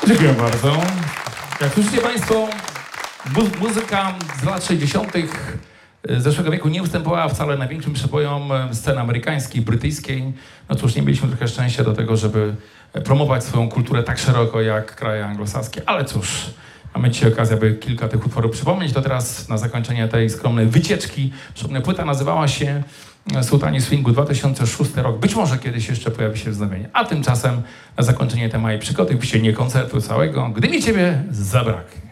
Dziękuję bardzo. Jak słyszycie Państwo, muzyka z lat 60. zeszłego wieku nie ustępowała wcale największym przebojom sceny amerykańskiej, brytyjskiej. No cóż, nie mieliśmy trochę szczęścia do tego, żeby promować swoją kulturę tak szeroko jak kraje anglosaskie, ale cóż, mamy dzisiaj okazję, aby kilka tych utworów przypomnieć. To teraz na zakończenie tej skromnej wycieczki. Przypomnę, płyta nazywała się Sułtani Swingu 2006 rok. Być może kiedyś jeszcze pojawi się wznowienie. A tymczasem na zakończenie tej mojej przygody, oczywiście nie koncertu całego, gdy mi Ciebie zabraknie.